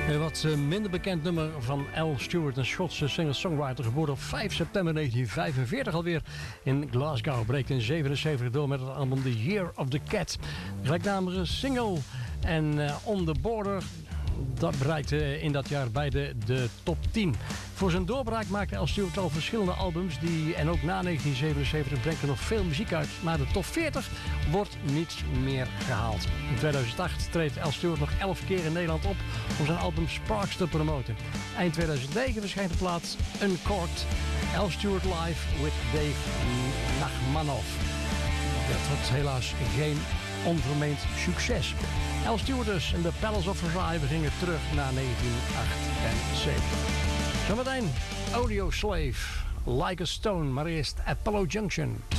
Een wat minder bekend nummer van Al Stewart, een Schotse singer-songwriter, geboren op 5 september 1945 alweer in Glasgow. Breekt in 1977 door met het album The Year of the Cat. Gelijknamige single en On the Border, dat bereikte in dat jaar beide de top 10. Voor zijn doorbraak maakte Al Stewart al verschillende albums en ook na 1977 brengt er nog veel muziek uit. Maar de top 40 wordt niet meer gehaald. In 2008 treedt Al Stewart nog 11 keer in Nederland op om zijn album Sparks te promoten. Eind 2009 verschijnt de plaat Uncorked, Al Stewart Live with Dave Nachmanoff. Dat wordt helaas geen onvermeend succes. Al Stewart dus en de Palace of Versailles gingen terug naar 1978. Zometeen Audio Slave, Like a Stone, maar eerst Apollo Junction.